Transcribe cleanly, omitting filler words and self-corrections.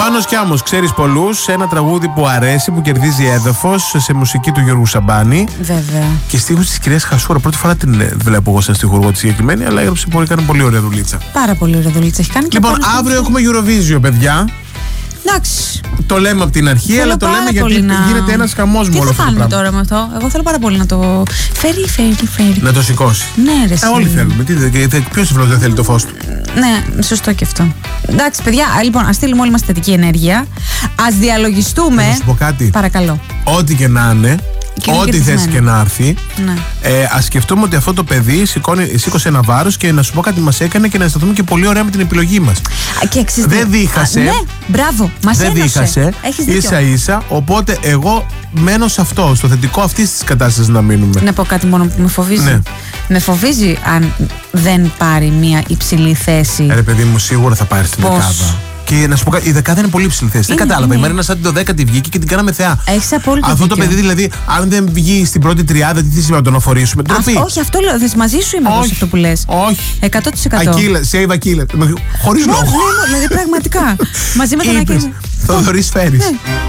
Πάνος Κιάμος, ξέρεις πολλούς. Ένα τραγούδι που αρέσει, που κερδίζει έδαφος, σε μουσική του Γιώργου Σαμπάνη. Βέβαια. Και στίχους της κυρίας Χασούρα. Πρώτη φορά την βλέπω εγώ σαν στιχουργό τη συγκεκριμένη, αλλά έγραψε πολύ, κάνει πολύ ωραία δουλίτσα. Πάρα πολύ ωραία δουλίτσα έχει κάνει. Λοιπόν, αύριο έχουμε Eurovision, παιδιά. Εντάξει. Το λέμε από την αρχή, Θέλω αλλά το λέμε γιατί γίνεται ένας χαμός με όλο αυτό το πράγμα. Τι θα κάνουμε τώρα με αυτό? Εγώ θέλω πάρα πολύ να το φέρει. Να το σηκώσει. Ναι, ρε. Όλοι θέλουμε. Ποιος ευλογός δεν θέλει το φως του? Ναι, σωστό και αυτό. Εντάξει, παιδιά, λοιπόν, ας στείλουμε όλοι μας θετική ενέργεια. Ας διαλογιστούμε. Να σου πω κάτι. Παρακαλώ. Ό,τι και να είναι. Ό,τι θες και να έρθει, ναι. Ας σκεφτούμε ότι αυτό το παιδί σήκωσε ένα βάρος και να σου πω κάτι μας έκανε και να αισθανθούμε και πολύ ωραία με την επιλογή μας. Δεν δίχασε. Ναι, μπράβο, μας ένωσε. Δεν δίχασε. Ίσα-ίσα, οπότε εγώ μένω σε αυτό, στο θετικό αυτής της κατάστασης να μείνουμε. Να πω κάτι μόνο που με φοβίζει. Ναι. Με φοβίζει αν δεν πάρει μια υψηλή θέση. Ρε παιδί μου, σίγουρα θα πάρει την δεκάδα. Και να σου πω κάτι, η δεκάδα είναι πολύ ψηλή θέση. Δεν κατάλαβα. Η Μαρίνα σαν το 10η βγήκε και την κάναμε θεά. Έχεις απόλυτο αυτό δίκιο. Το παιδί δηλαδή, αν δεν βγει στην πρώτη τριάδα, τι σημαίνει να τον αφορήσουμε? Όχι, αυτό λέω. Μαζί σου είμαι εγώ σε αυτό που λες. Όχι. 100%. Ακύλα, save Ακύλα. Χωρίς λόγο. Δηλαδή πραγματικά. Μαζί με τον Ακύλα. Θοδωρής Φέρης.